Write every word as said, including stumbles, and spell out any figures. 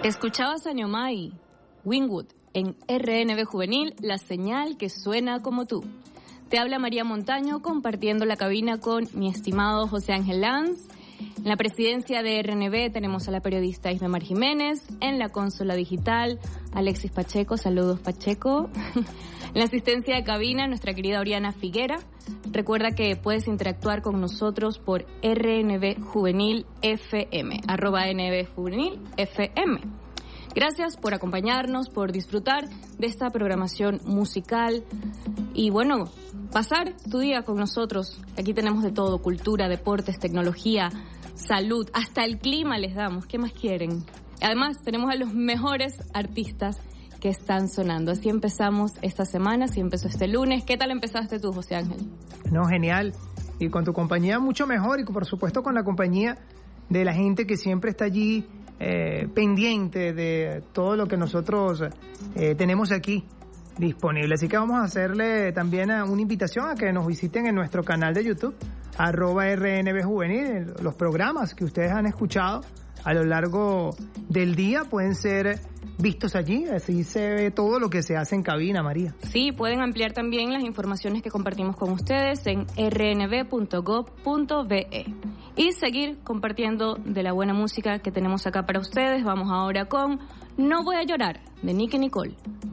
Escuchabas a Ñomay, Wingwood, en R N B Juvenil, la señal que suena como tú. Te habla María Montaño, compartiendo la cabina con mi estimado José Ángel Lanz. En la presidencia de R N B tenemos a la periodista Ismemar Jiménez. En la consola digital, Alexis Pacheco. Saludos, Pacheco. En la asistencia de cabina, nuestra querida Oriana Figuera. Recuerda que puedes interactuar con nosotros por R N B Juvenil F M, arroba N B Juvenil F M. Gracias por acompañarnos, por disfrutar de esta programación musical y, bueno, pasar tu día con nosotros. Aquí tenemos de todo: cultura, deportes, tecnología, salud, hasta el clima les damos. ¿Qué más quieren? Además, tenemos a los mejores artistas que están sonando. Así empezamos esta semana, así empezó este lunes. ¿Qué tal empezaste tú, José Ángel? No, genial. Y con tu compañía mucho mejor, y por supuesto con la compañía de la gente que siempre está allí eh, pendiente de todo lo que nosotros eh, tenemos aquí disponible. Así que vamos a hacerle también una invitación a que nos visiten en nuestro canal de YouTube, arroba R N B Juvenil. Los programas que ustedes han escuchado a lo largo del día pueden ser vistos allí, así se ve todo lo que se hace en cabina, María. Sí, pueden ampliar también las informaciones que compartimos con ustedes en r n b punto gov punto b e y seguir compartiendo de la buena música que tenemos acá para ustedes. Vamos ahora con No Voy a Llorar, de Nicki Nicole.